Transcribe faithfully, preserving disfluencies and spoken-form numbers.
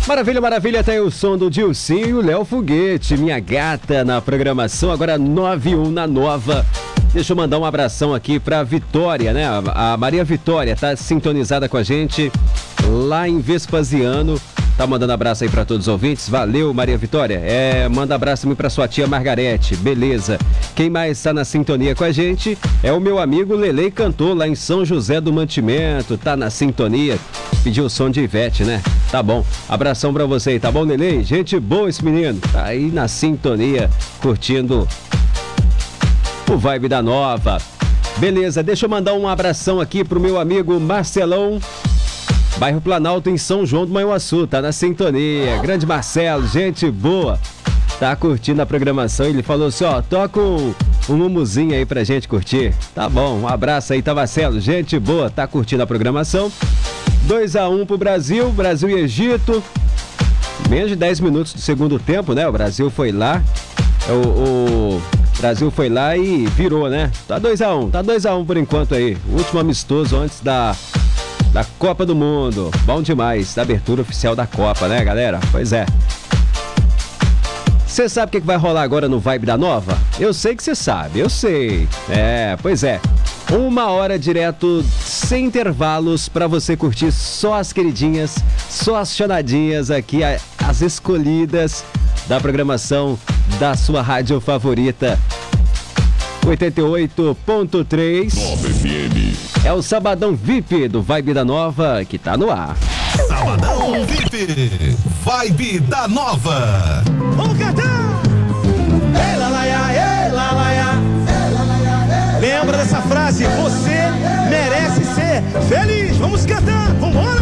Maravilha, maravilha, tá aí o som do Dilcinho e o Léo Foguete, minha gata na programação, agora nove e um na Nova. Deixa eu mandar um abração aqui pra Vitória, né? A Maria Vitória tá sintonizada com a gente lá em Vespasiano. Tá mandando abraço aí pra todos os ouvintes. Valeu, Maria Vitória. É, manda abraço também pra sua tia Margarete. Beleza. Quem mais tá na sintonia com a gente é o meu amigo Lelei Cantor, lá em São José do Mantimento. Tá na sintonia. Pediu o som de Ivete, né? Tá bom. Abração pra você aí, tá bom, Lelei? Gente boa esse menino. Tá aí na sintonia, curtindo o Vibe da Nova. Beleza, deixa eu mandar um abração aqui pro meu amigo Marcelão, bairro Planalto, em São João do Manhuaçu, tá na sintonia. Grande Marcelo, gente boa, tá curtindo a programação. Ele falou assim, ó, toca um, um mumuzinho aí pra gente curtir. Tá bom, um abraço aí, tá, Marcelo? Gente boa, tá curtindo a programação. dois a um pro Brasil, Brasil e Egito. Menos de dez minutos do segundo tempo, né? O Brasil foi lá, o... o... Brasil foi lá e virou, né? Tá dois a um, tá dois a um por enquanto aí. O último amistoso antes da, da Copa do Mundo. Bom demais, da abertura oficial da Copa, né, galera? Pois é. Você sabe o que, que vai rolar agora no Vibe da Nova? Eu sei que você sabe, eu sei. É, pois é. Uma hora direto, sem intervalos, pra você curtir só as queridinhas, só as chanadinhas aqui, as escolhidas da programação da sua rádio favorita. oitenta e oito ponto três Nova F M. É o Sabadão V I P do Vibe da Nova que tá no ar. Sabadão V I P, Vibe da Nova. Vamos cantar! Ei, lalaia, ei, lalaia. Lembra dessa frase? Você merece ser feliz. Vamos cantar, vambora!